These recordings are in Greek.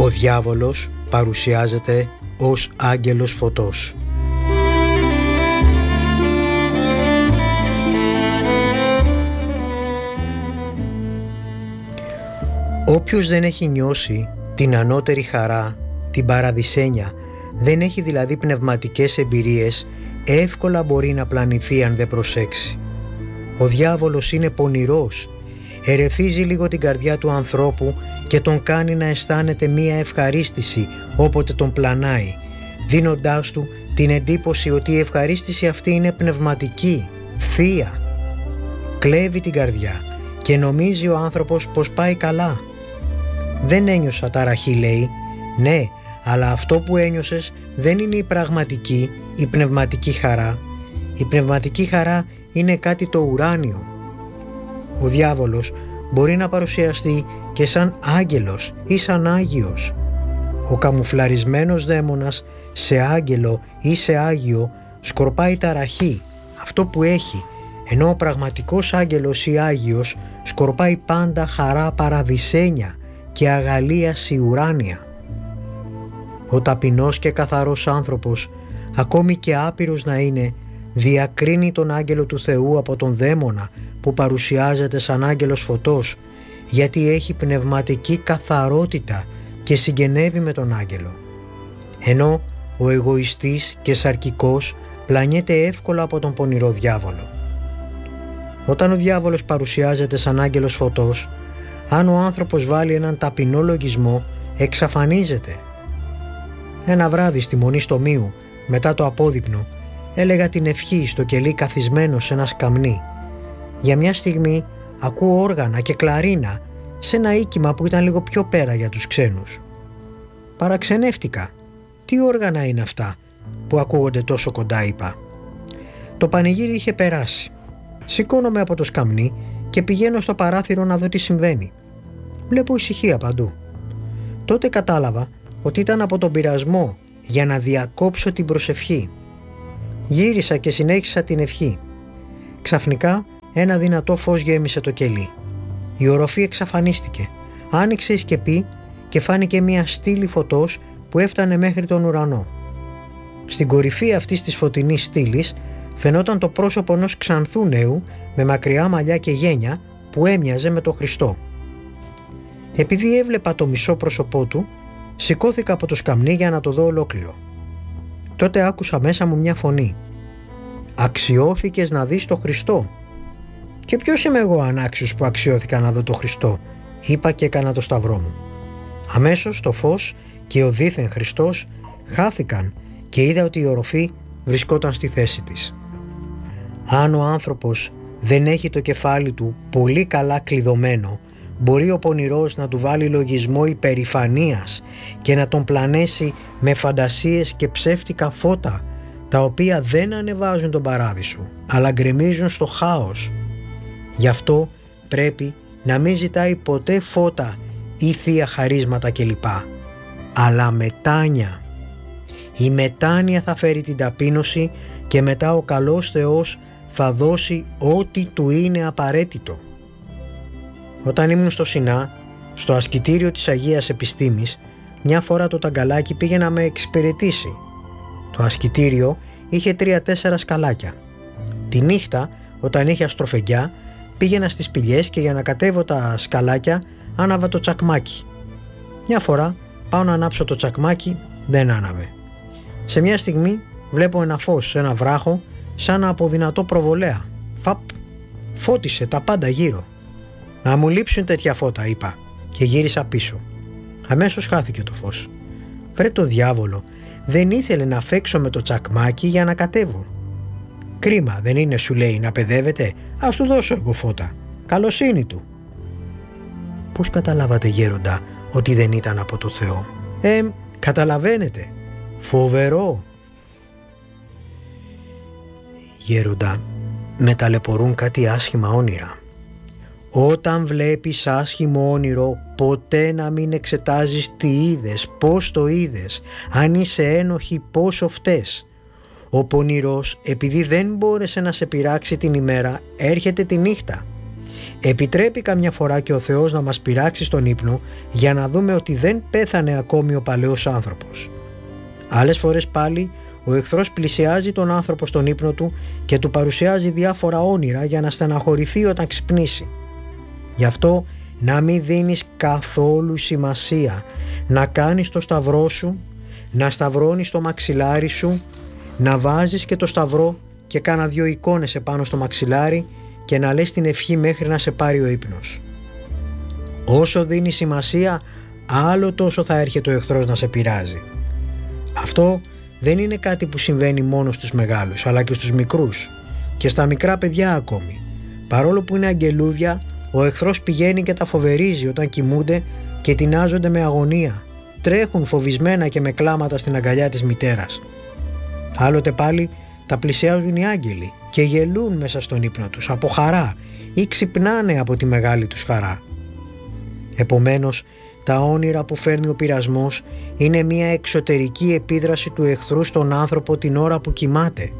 Ο διάβολος παρουσιάζεται ως άγγελος φωτός. Όποιος δεν έχει νιώσει την ανώτερη χαρά, την παραδεισένια, δεν έχει δηλαδή πνευματικές εμπειρίες, εύκολα μπορεί να πλανηθεί αν δεν προσέξει. Ο διάβολος είναι πονηρός, ερεθίζει λίγο την καρδιά του ανθρώπου και τον κάνει να αισθάνεται μία ευχαρίστηση όποτε τον πλανάει, δίνοντάς του την εντύπωση ότι η ευχαρίστηση αυτή είναι πνευματική, θεία. Κλέβει την καρδιά και νομίζει ο άνθρωπος πως πάει καλά. «Δεν ένιωσα ταραχή», λέει. Ναι, αλλά αυτό που ένιωσες δεν είναι η πραγματική, η πνευματική χαρά. Η πνευματική χαρά είναι κάτι το ουράνιο. Ο διάβολος μπορεί να παρουσιαστεί και σαν άγγελος ή σαν άγιος. Ο καμουφλαρισμένος δαίμονας σε άγγελο ή σε άγιο σκορπάει ταραχή, αυτό που έχει, ενώ ο πραγματικός άγγελος ή άγιος σκορπάει πάντα χαρά παραδεισένια και αγαλίαση ουράνια. Ο ταπεινός και καθαρός άνθρωπος, ακόμη και άπειρος να είναι, διακρίνει τον άγγελο του Θεού από τον δαίμονα που παρουσιάζεται σαν άγγελος φωτός, γιατί έχει πνευματική καθαρότητα και συγγενεύει με τον άγγελο. Ενώ ο εγωιστής και σαρκικός πλανιέται εύκολα από τον πονηρό διάβολο. Όταν ο διάβολος παρουσιάζεται σαν άγγελος φωτός, αν ο άνθρωπος βάλει έναν ταπεινό λογισμό, εξαφανίζεται. Ένα βράδυ στη Μονή Στομίου, μετά το απόδειπνο, έλεγα την ευχή στο κελί καθισμένο σε ένα σκαμνί. Για μια στιγμή ακούω όργανα και κλαρίνα σε ένα οίκημα που ήταν λίγο πιο πέρα για τους ξένους. Παραξενεύτηκα. Τι όργανα είναι αυτά που ακούγονται τόσο κοντά, είπα. Το πανηγύρι είχε περάσει. Σηκώνομαι από το σκαμνί και πηγαίνω στο παράθυρο να δω τι συμβαίνει. Βλέπω ησυχία παντού. Τότε κατάλαβα ότι ήταν από τον πειρασμό για να διακόψω την προσευχή. Γύρισα και συνέχισα την ευχή. Ξαφνικά ένα δυνατό φως γέμισε το κελί. Η οροφή εξαφανίστηκε. Άνοιξε η σκεπή και φάνηκε μια στήλη φωτός που έφτανε μέχρι τον ουρανό. Στην κορυφή αυτής της φωτεινής στήλης φαινόταν το πρόσωπο ενός ξανθού νέου με μακριά μαλλιά και γένια που έμοιαζε με τον Χριστό. Επειδή έβλεπα το μισό πρόσωπό του, σηκώθηκα από το σκαμνί για να το δω ολόκληρο. Τότε άκουσα μέσα μου μια φωνή. «Αξιώθηκες να δεις τον Χριστό?» «Και ποιος είμαι εγώ ανάξιος που αξιώθηκα να δω τον Χριστό?» είπα και έκανα το σταυρό μου. Αμέσως το φως και ο δήθεν Χριστός χάθηκαν και είδα ότι η οροφή βρισκόταν στη θέση της. Αν ο άνθρωπος δεν έχει το κεφάλι του πολύ καλά κλειδωμένο, μπορεί ο πονηρός να του βάλει λογισμό υπερηφανίας και να τον πλανέσει με φαντασίες και ψεύτικα φώτα, τα οποία δεν ανεβάζουν τον παράδεισο, αλλά γκρεμίζουν στο χάος. Γι' αυτό πρέπει να μην ζητάει ποτέ φώτα ή θεία χαρίσματα κλπ, αλλά μετάνοια. Η μετάνοια θα φέρει την ταπείνωση και μετά ο καλός Θεός θα δώσει ό,τι του είναι απαραίτητο. Όταν ήμουν στο Σινά, στο ασκητήριο της Αγίας Επιστήμης, μια φορά το ταγκαλάκι πήγε να με εξυπηρετήσει. Το ασκητήριο είχε 3-4 σκαλάκια. Τη νύχτα, όταν είχε αστροφεγγιά, πήγαινα στις σπηλιές και για να κατέβω τα σκαλάκια άναβα το τσακμάκι. Μια φορά πάω να ανάψω το τσακμάκι, δεν άναβε. Σε μια στιγμή βλέπω ένα φως σε ένα βράχο σαν από δυνατό προβολέα. Φαπ, φώτισε τα πάντα γύρω. «Να μου λείψουν τέτοια φώτα», είπα και γύρισα πίσω. Αμέσως χάθηκε το φως. Βρε το διάβολο, δεν ήθελε να φέξω με το τσακμάκι για να κατέβω. «Κρίμα, δεν είναι», σου λέει, «να παιδεύεται? Ας του δώσω εγώ φώτα. Καλοσύνη του». Πώς καταλάβατε, γέροντα, ότι δεν ήταν από το Θεό? Καταλαβαίνετε. Φοβερό. Γέροντα, με ταλαιπωρούν κάτι άσχημα όνειρα. Όταν βλέπεις άσχημο όνειρο, ποτέ να μην εξετάζεις τι είδες, πώς το είδες, αν είσαι ένοχη, πόσο φταίς. Ο πονηρός, επειδή δεν μπόρεσε να σε πειράξει την ημέρα, έρχεται τη νύχτα. Επιτρέπει καμιά φορά και ο Θεός να μας πειράξει στον ύπνο για να δούμε ότι δεν πέθανε ακόμη ο παλαιός άνθρωπος. Άλλες φορές πάλι ο εχθρός πλησιάζει τον άνθρωπο στον ύπνο του και του παρουσιάζει διάφορα όνειρα για να στεναχωρηθεί όταν ξυπνήσει. Γι' αυτό να μην δίνεις καθόλου σημασία, να κάνεις το σταυρό σου, να σταυρώνεις το μαξιλάρι σου, να βάζεις και το σταυρό και κάνα 2 εικόνες επάνω στο μαξιλάρι και να λες την ευχή μέχρι να σε πάρει ο ύπνος. Όσο δίνεις σημασία, άλλο τόσο θα έρχεται ο εχθρός να σε πειράζει. Αυτό δεν είναι κάτι που συμβαίνει μόνο στους μεγάλους, αλλά και στους μικρούς και στα μικρά παιδιά ακόμη. Παρόλο που είναι αγγελούδια, ο εχθρός πηγαίνει και τα φοβερίζει όταν κοιμούνται και τεινάζονται με αγωνία. Τρέχουν φοβισμένα και με κλάματα στην αγκαλιά της μητέρας. Άλλοτε πάλι τα πλησιάζουν οι άγγελοι και γελούν μέσα στον ύπνο τους από χαρά ή ξυπνάνε από τη μεγάλη τους χαρά. Επομένως, τα όνειρα που φέρνει ο πειρασμός είναι μια εξωτερική επίδραση του εχθρού στον άνθρωπο την ώρα που κοιμάται.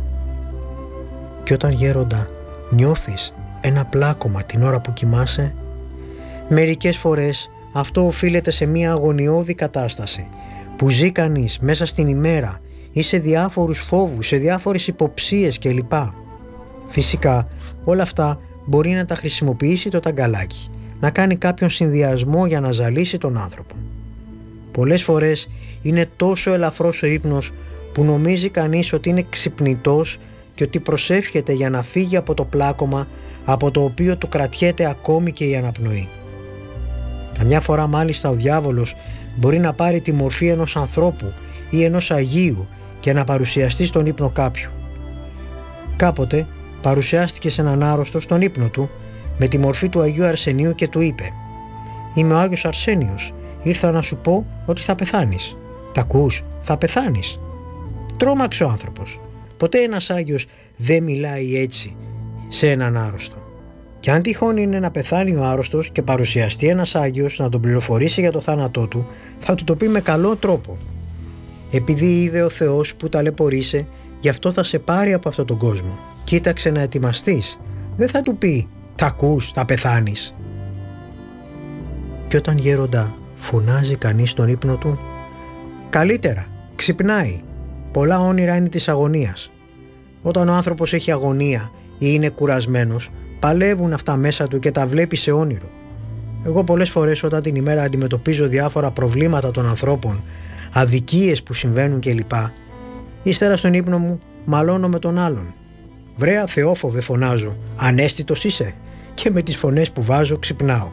Και όταν, γέροντα, νιώθεις ένα πλάκωμα την ώρα που κοιμάσαι, μερικές φορές αυτό οφείλεται σε μια αγωνιώδη κατάσταση που ζει κανείς μέσα στην ημέρα ή σε διάφορους φόβους, σε διάφορες υποψίες κλπ. Φυσικά όλα αυτά μπορεί να τα χρησιμοποιήσει το ταγκαλάκι, να κάνει κάποιον συνδυασμό για να ζαλίσει τον άνθρωπο. Πολλές φορές είναι τόσο ελαφρός ο ύπνος που νομίζει κανείς ότι είναι ξυπνητός και ότι προσεύχεται για να φύγει από το πλάκωμα από το οποίο του κρατιέται ακόμη και η αναπνοή. Καμιά φορά μάλιστα ο διάβολος μπορεί να πάρει τη μορφή ενός ανθρώπου ή ενός Αγίου και να παρουσιαστεί στον ύπνο κάποιου. Κάποτε παρουσιάστηκε σε έναν άρρωστο στον ύπνο του με τη μορφή του Αγίου Αρσενίου και του είπε: «Είμαι ο Άγιος Αρσένιος, ήρθα να σου πω ότι θα πεθάνεις». «Τα ακούς, θα πεθάνεις». Τρόμαξε ο άνθρωπος. Ποτέ ένας Άγιος δεν μιλάει έτσι σε έναν άρρωστο. Και αν τυχόν είναι να πεθάνει ο άρρωστος και παρουσιαστεί ένας Άγιος να τον πληροφορήσει για το θάνατό του, θα του το πει με καλό τρόπο. Επειδή είδε ο Θεός που ταλαιπωρείσαι, γι' αυτό θα σε πάρει από αυτόν τον κόσμο. Κοίταξε να ετοιμαστείς. Δεν θα του πει «Τα ακούς, θα πεθάνεις». Και όταν, γέροντα, φωνάζει κανείς τον ύπνο του, καλύτερα, ξυπνάει. Πολλά όνειρα είναι της αγωνίας. Όταν ο άνθρωπος έχει αγωνία ή είναι κουρασμένος, παλεύουν αυτά μέσα του και τα βλέπει σε όνειρο. Εγώ πολλές φορές όταν την ημέρα αντιμετωπίζω διάφορα προβλήματα των ανθρώπων, αδικίες που συμβαίνουν κλπ, ύστερα στον ύπνο μου μαλώνω με τον άλλον. «Βρέα Θεόφοβε», φωνάζω, «ανέστητος είσαι», και με τις φωνές που βάζω ξυπνάω.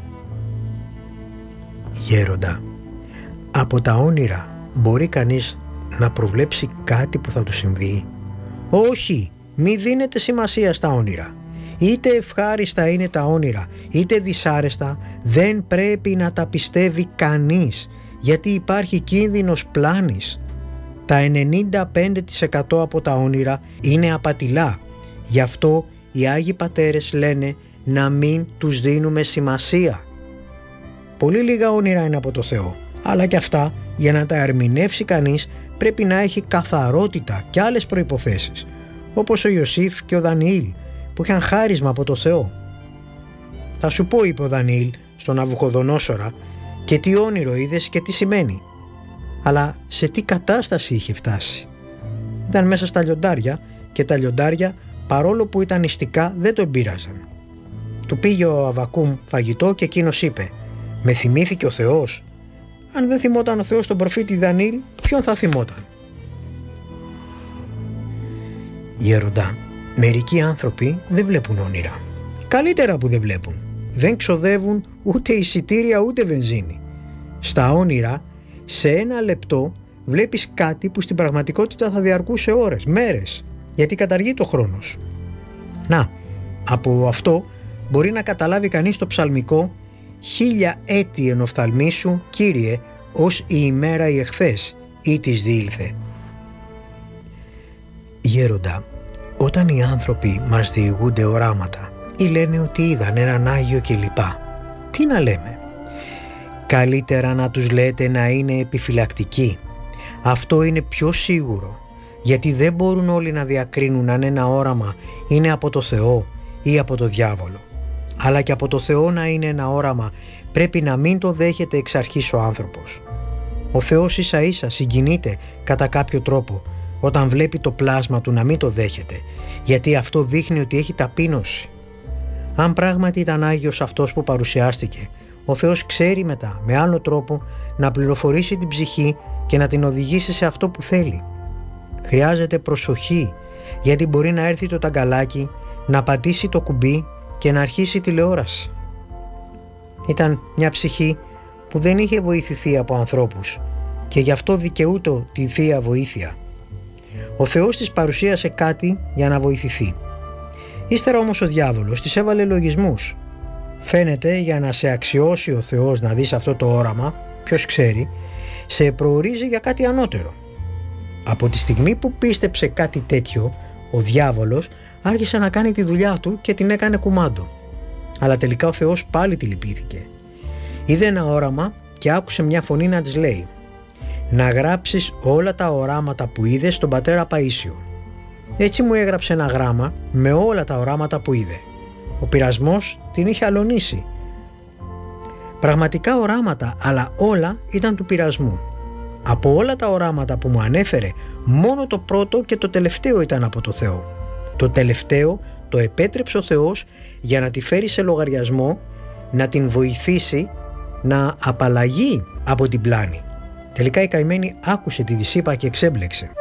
Γέροντα, από τα όνειρα μπορεί κανείς να προβλέψει κάτι που θα του συμβεί? Όχι, μη δίνετε σημασία στα όνειρα. Είτε ευχάριστα είναι τα όνειρα, είτε δυσάρεστα, δεν πρέπει να τα πιστεύει κανείς, γιατί υπάρχει κίνδυνος πλάνης. Τα 95% από τα όνειρα είναι απατηλά. Γι' αυτό οι Άγιοι Πατέρες λένε να μην τους δίνουμε σημασία. Πολύ λίγα όνειρα είναι από το Θεό, αλλά και αυτά, για να τα ερμηνεύσει κανείς, πρέπει να έχει καθαρότητα και άλλες προϋποθέσεις, όπως ο Ιωσήφ και ο Δανιήλ, που είχαν χάρισμα από το Θεό. «Θα σου πω», είπε ο Δανιήλ στον Ναβουχοδονόσορα, «και τι όνειρο είδες και τι σημαίνει». Αλλά σε τι κατάσταση είχε φτάσει? Ήταν μέσα στα λιοντάρια και τα λιοντάρια, παρόλο που ήταν νηστικά, δεν τον πείραζαν. Του πήγε ο Αββακούμ φαγητό και εκείνος είπε: «Με θυμήθηκε ο Θεός». Αν δεν θυμόταν ο Θεός τον προφήτη Δανιήλ, ποιον θα θυμόταν? Γέροντα, μερικοί άνθρωποι δεν βλέπουν όνειρα. Καλύτερα που δεν βλέπουν. Δεν ξοδεύουν ούτε εισιτήρια ούτε βενζίνη. Στα όνειρα, σε 1 λεπτό βλέπεις κάτι που στην πραγματικότητα θα διαρκούσε ώρες, μέρες, γιατί καταργεί το χρόνος. Να, από αυτό μπορεί να καταλάβει κανείς το ψαλμικό «1000 έτη εν οφθαλμί σου, Κύριε, ως η ημέρα η εχθές ή της διήλθε». Γέροντα, όταν οι άνθρωποι μας διηγούνται οράματα ή λένε ότι είδαν έναν Άγιο κλπ, τι να λέμε? Καλύτερα να τους λέτε να είναι επιφυλακτικοί. Αυτό είναι πιο σίγουρο, γιατί δεν μπορούν όλοι να διακρίνουν αν ένα όραμα είναι από το Θεό ή από το διάβολο. αλλά και από το Θεό να είναι ένα όραμα, πρέπει να μην το δέχεται εξ αρχής ο άνθρωπος. Ο Θεός ίσα ίσα συγκινείται κατά κάποιο τρόπο όταν βλέπει το πλάσμα του να μην το δέχεται, γιατί αυτό δείχνει ότι έχει ταπείνωση. Αν πράγματι ήταν Άγιος αυτός που παρουσιάστηκε, ο Θεός ξέρει μετά με άλλο τρόπο να πληροφορήσει την ψυχή και να την οδηγήσει σε αυτό που θέλει. Χρειάζεται προσοχή, γιατί μπορεί να έρθει το ταγκαλάκι, να πατήσει το κουμπί και να αρχίσει τηλεόραση. Ήταν μια ψυχή που δεν είχε βοηθηθεί από ανθρώπους και γι' αυτό δικαιούτο τη Θεία Βοήθεια. Ο Θεός της παρουσίασε κάτι για να βοηθηθεί. Ύστερα όμως ο διάβολος της έβαλε λογισμούς. Φαίνεται για να σε αξιώσει ο Θεός να δεις αυτό το όραμα, ποιος ξέρει, σε προορίζει για κάτι ανώτερο. Από τη στιγμή που πίστεψε κάτι τέτοιο, ο διάβολος άρχισε να κάνει τη δουλειά του και την έκανε κουμάντο. Αλλά τελικά ο Θεός πάλι τη λυπήθηκε. Είδε ένα όραμα και άκουσε μια φωνή να της λέει: «Να γράψεις όλα τα οράματα που είδες στον πατέρα Παΐσιο». Έτσι μου έγραψε ένα γράμμα με όλα τα οράματα που είδε. Ο πειρασμός την είχε αλωνίσει. Πραγματικά οράματα, αλλά όλα ήταν του πειρασμού. Από όλα τα οράματα που μου ανέφερε, μόνο το πρώτο και το τελευταίο ήταν από το Θεό. Το τελευταίο το επέτρεψε ο Θεός για να τη φέρει σε λογαριασμό, να την βοηθήσει να απαλλαγεί από την πλάνη. Τελικά η καημένη άκουσε τι της είπα και ξέμπλεξε.